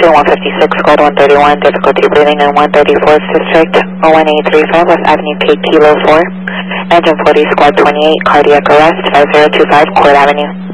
to 156, code 131, difficulty breathing in 134th District, 01835 West Avenue, K Kilo 4, engine 40, squad 28, cardiac arrest, 5025 Court Avenue.